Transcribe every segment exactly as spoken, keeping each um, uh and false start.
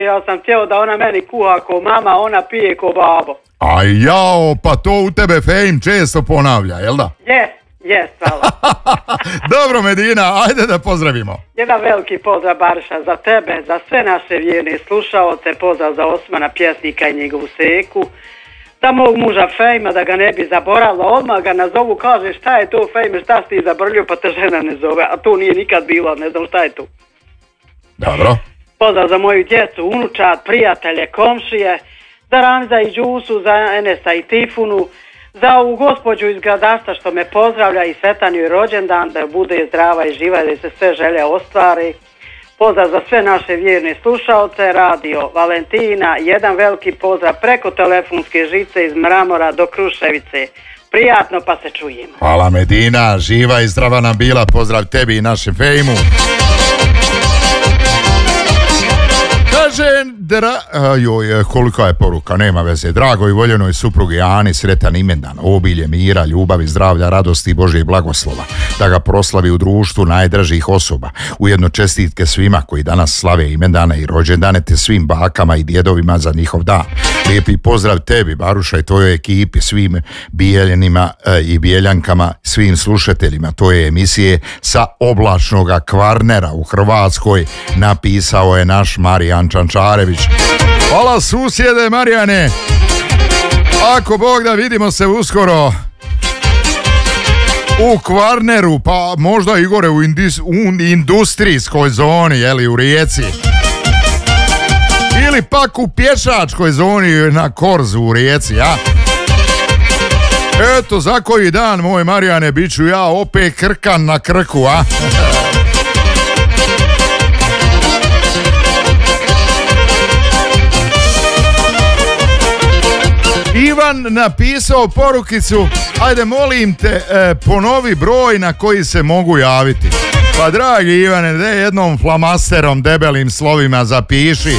Ja sam htio da ona meni kuha ko mama, ona pije ko babo. A jao, pa to u tebe Fejm često ponavlja, jel da? Jes, jes, hvala. Dobro, Medina, ajde da pozdravimo. Jedan veliki pozdrav, Bariša, za tebe, za sve naše vjerne slušaoce, pozdrav za Osmana, pjesnika i njegovu Seku. Za mog muža Fejma, da ga ne bi zaboravila, odmah ga nazovu, kaže šta je to Fejme, šta si ti zabrljio, pa te žena ne zove, a to nije nikad bilo, ne znam šta je to. Dobro. Pozdrav za moju djecu, unučad, prijatelje, komšije, za Ramza i Đusu, za Enesa i Tifunu, za ovu gospođu iz Gradašta što me pozdravlja i sretan joj rođendan, da bude zdrava i živa i da se sve želje ostvari. Pozdrav za sve naše vjerne slušaoce, Radio Valentina, jedan veliki pozdrav preko telefonske žice iz Mramora do Kruševice. Prijatno, pa se čujemo. Hvala, Medina, živa i zdrava nam bila, pozdrav tebi i našem Fejmu. Kaže, dra... Joj, kolika je poruka, nema veze. Drago i voljenoj suprugi Ani, sretan imendan, obilje mira, ljubavi, zdravlja, radosti i Božjeg blagoslova, da ga proslavi u društvu najdražih osoba. Ujedno čestitke svima koji danas slave imendane i rođendane, te svim bakama i djedovima za njihov dan. Lijepi pozdrav tebi, Baruša, i tvojoj ekipi, svim bijeljenima e, i bijeljankama, svim slušateljima tvoje emisije sa oblačnoga Kvarnera u Hrvatskoj, napisao je naš Marijan Čančarević. Hvala susjede, Marijane. Ako Bog da, vidimo se uskoro u Kvarneru, pa možda i gore u, indis, u industrijskoj zoni, jeli, u Rijeci. Ili pak u pješačkoj zoni na Korzu u Rijeci, ja? Eto, za koji dan, moj Marijane, bit ću ja opet krkan na Krku, a? Ivan napisao porukicu, ajde molim te, e, ponovi broj na koji se mogu javiti. Pa dragi Ivane, da jednom flamasterom debelim slovima zapiši,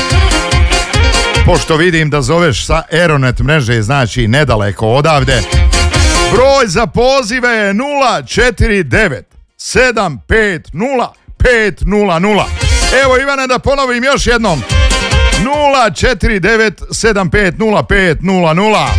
pošto vidim da zoveš sa Aeronet mreže, znači nedaleko odavde. Broj za pozive je nula četiri devet sedam pet nula pet nula nula. Evo Ivane, da ponovim još jednom. nula četiri devet sedam pet nula pet nula nula.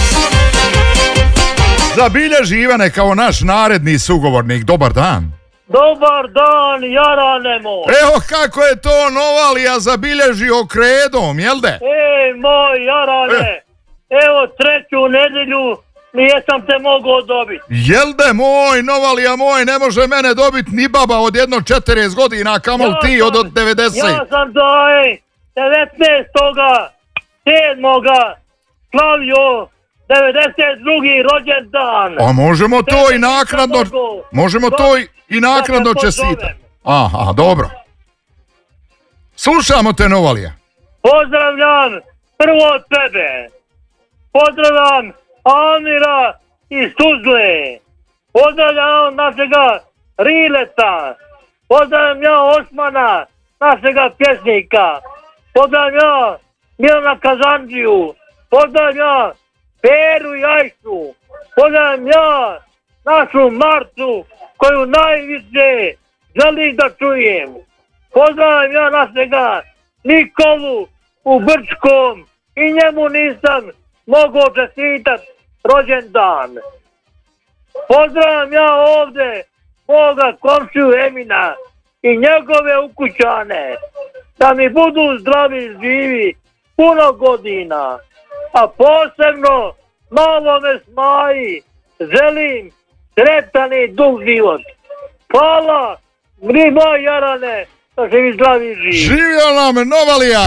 Zabilježi Ivane kao naš naredni sugovornik. Dobar dan. Dobar dan, Jarane moj. Evo kako je to Novalija zabilježio kredom, jel de? Ej, moj Jarane, e. Evo treću nedelju nijesam te mogao dobiti. Jel de moj, Novalija moj, ne može mene dobiti ni baba od jedno četrdeset godina, kamol ja ti od, od devedeset. Ja sam daj devetnaestog sedmoga slavio devedeset drugi rođendan. A možemo to i naknadno, možemo to i, i naknadno čestitati. Aha, dobro. Slušamo te, Novalija. Pozdravljam prvo od tebe. Pozdravljam Amira iz Tuzle. Pozdravljam našega Rileta. Pozdravljam ja Osmana, našega pjesnika. Pozdravljam ja Milana Kazandžiju. Pozdravljam ja Peru i Ajšu. Pozdravljam ja našu Marcu, koju najviše želim da čujem. Pozdravljam ja našega Nikolu u Brčkom i njemu nisam mogao čestitat rođendan. Pozdravljam ja ovde moga komšiju Emina i njegove ukućane, da mi budu zdravi i živi puno godina, a posebno malome Smaji želim sretan i dug život. Hvala, mi moj Jarane, da se vi zdravi i živi. Živio nam Novalija!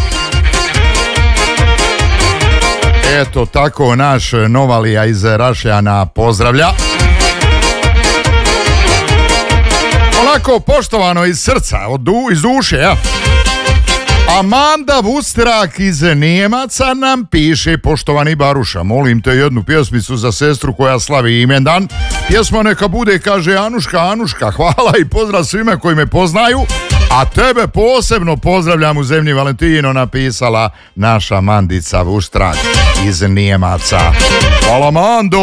Eto tako naš Novalija iz Rašljana pozdravlja. Onako poštovano iz srca, od du, iz duše, ja. Amanda Vustrak iz Nijemaca nam piše: poštovani Baruša, molim te jednu pjesmicu za sestru koja slavi imendan. Pjesma neka bude, kaže, Anuška, Anuška. Hvala i pozdrav svima koji me poznaju, a tebe posebno pozdravljam u zemlji Valentino, napisala naša Mandica Vustrak iz Nijemaca. Hvala, Mando.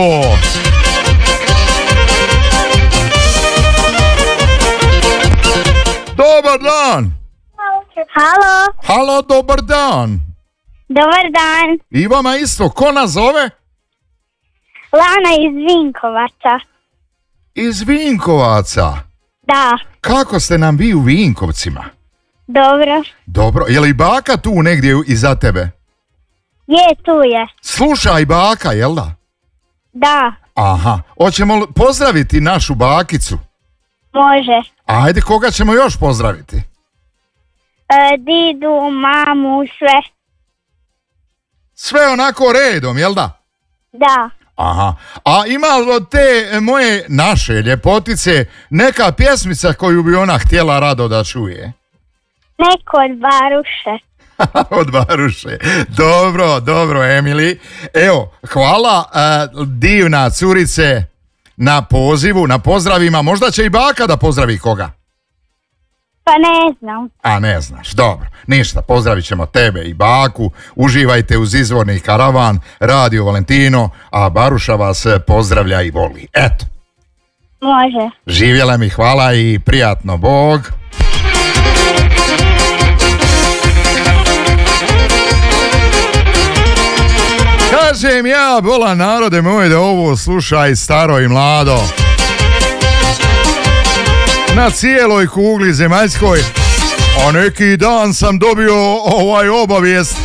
Dobar dan. Halo. Halo, dobar dan. Dobar dan. I vama isto, ko nas zove? Lana iz Vinkovaca. Iz Vinkovaca. Da. Kako ste nam vi u Vinkovcima? Dobro. Dobro, je li baka tu negdje iza tebe? Je, tu je. Slušaj baka, jel da? Da. Aha, hoćemo li pozdraviti našu bakicu? Može. Ajde, koga ćemo još pozdraviti? E, didu, mamu, sve. Sve onako redom, jel da? Da. Aha, a ima li od te moje naše ljepotice neka pjesmica koju bi ona htjela rado da čuje? Neko od Baruše. Od Baruše. Dobro, dobro, Emily. Evo, hvala uh, divna curice na pozivu, na pozdravima. Možda će i baka da pozdravi koga? Pa ne znam. A ne znaš, dobro. Ništa, pozdravit ćemo tebe i baku. Uživajte uz izvorni karavan, Radio Valentino, a Baruša vas pozdravlja i voli. Eto. Može. Živjela mi, hvala i prijatno, Bog. Kažem ja, bolan narode moj, da ovo slušaj staro i mlado. Na cijeloj kugli zemaljskoj, a neki dan sam dobio ovaj obavijest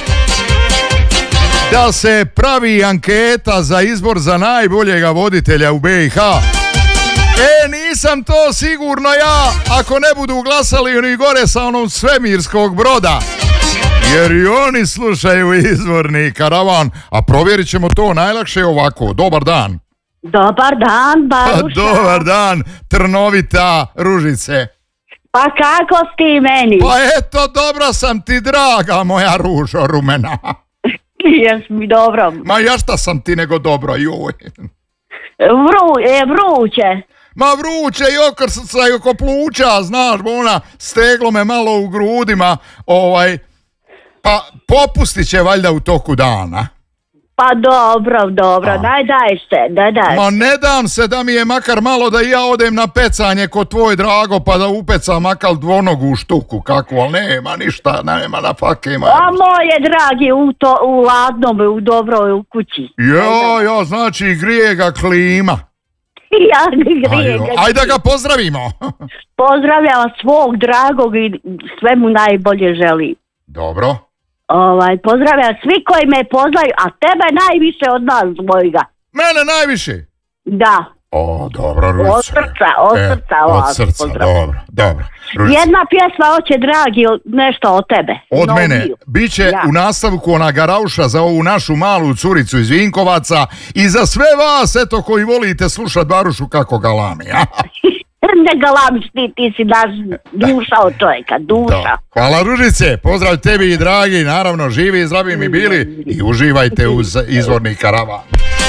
da se pravi anketa za izbor za najboljega voditelja u be i ha. E, nisam to sigurno ja, ako ne budu glasali oni gore sa onom svemirskog broda. Jer i oni slušaju izvorni karavan, a provjerit ćemo to najlakše ovako. Dobar dan. Dobar dan, Baruša. Dobar dan, trnovita Ružice. Pa kako si ti meni? Pa eto, dobra sam ti, draga moja ružo rumena. Jes mi dobro. Ma ja šta sam ti nego dobro, joj. Vru, je vruće. Ma vruće i oko srca i oko pluća, znaš, ona steglo me malo u grudima, ovaj, pa popustit će valjda u toku dana. Pa dobro, dobro, daj, daj se, daj, daj. Ma ne dam se da mi je makar malo da ja odem na pecanje kod tvoj drago pa da upecam makar dvonogu štuku kakvu, ali nema ništa, nema na fake. Ima. A moje dragi, u, to, u ladnom, u dobroj u kući. Jo, jo, znači grije ga klima. Ja grije ga. Ajde da ga pozdravimo. Pozdravljam svog dragog i sve mu najbolje želim. Dobro. Ovaj, pozdravljam svi koji me poznaju, a tebe najviše od nas dvojga. Mene najviše? Da. O, dobro, Ružice. Od srca, od e, srca. Od srca, dobro, dobro. Ružice. Jedna pjesma hoće, dragi, nešto od tebe. Od no, mene. bio. Biće ja. U nastavku ona garauša za ovu našu malu curicu iz Vinkovaca i za sve vas, eto, koji volite slušat Barušu kako galami. Ne galamiš ti, ti si naš duša od čovjeka, duša. Da. Hvala Ružice, pozdrav tebi i dragi, naravno živi i zdravi mi bili i uživajte uz izvorni karavan.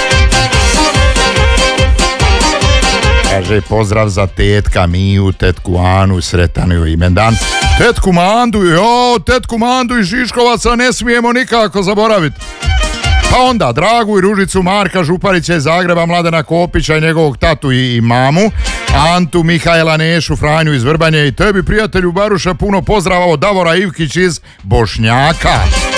Kaže pozdrav za tetka Miju, tetku Anu, sretan joj imendan. Tetku Mandu, jo, tetku Mandu iz Žiškovaca ne smijemo nikako zaboraviti. Pa onda Dragu i Ružicu Marka Župarića iz Zagreba, Mladena Kopića i njegovog tatu i, i mamu, Antu, Mihajla, Nešu, Franju iz Vrbanje i tebi prijatelju Baruša puno pozdrava od Davora Ivkić iz Bošnjaka.